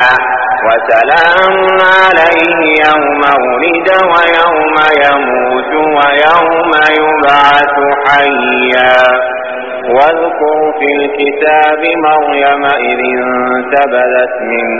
وسلام عليه يوم ولد ويوم يموت ويوم يبعث حيا واذكر في الكتاب مريم إذ انتبذت من